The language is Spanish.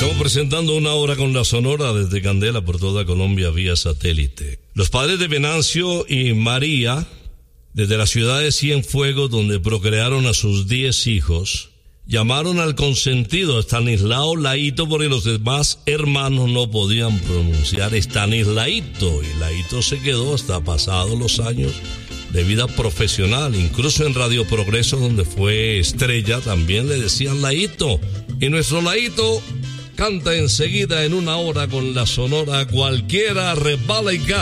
Estamos presentando una hora con la Sonora desde Candela por toda Colombia vía satélite. Los padres de Venancio y María, desde la ciudad de Cienfuegos, donde procrearon a sus 10 hijos, llamaron al consentido Estanislao Laito porque los demás hermanos no podían pronunciar Estanislaito, y Laito se quedó hasta pasados los años de vida profesional. Incluso en Radio Progreso, donde fue estrella, también le decían Laito. Y nuestro Laito canta enseguida en una hora con la Sonora. Cualquiera resbala y cae.